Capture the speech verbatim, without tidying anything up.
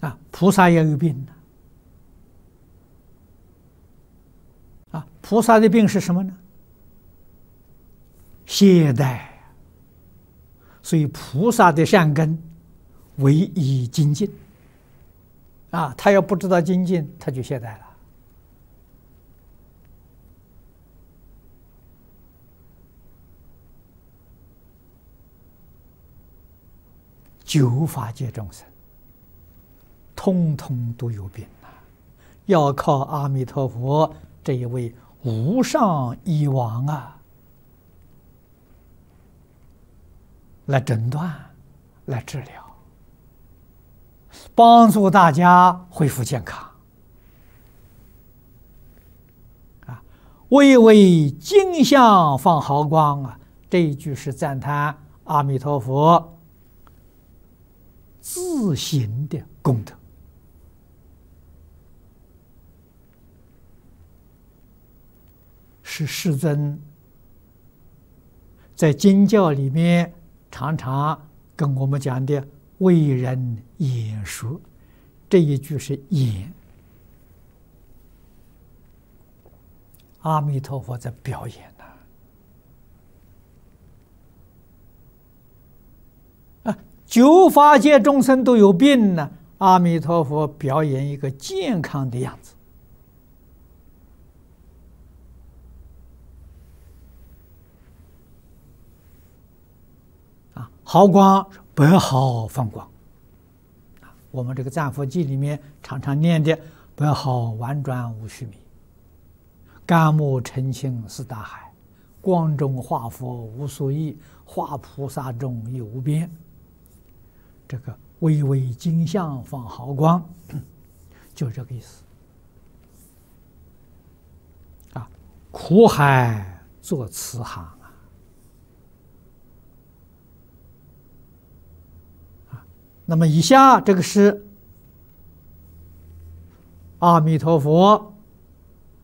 啊，菩萨也有病啊，菩萨的病是什么呢？懈怠。所以菩萨的善根唯以精进啊，他要不知道精进，他就懈怠了。九法界众生通通都有病啊，要靠阿弥陀佛这一位无上医王啊来诊断，来治疗，帮助大家恢复健康啊！巍巍金像放毫光啊！这一句是赞叹阿弥陀佛自行的功德。是世尊在经教里面常常跟我们讲的为人演说，这一句是演，阿弥陀佛在表演呢。啊，九法界众生都有病呢，阿弥陀佛表演一个健康的样子。毫光，百毫放光。我们这个赞佛记里面常常念的“百毫婉转无须弥，甘木澄清似大海，光中化佛无所异，化菩萨中亦无边”。这个巍巍金像放毫光，就这个意思。啊，苦海作慈航。那么以下这个是阿弥陀佛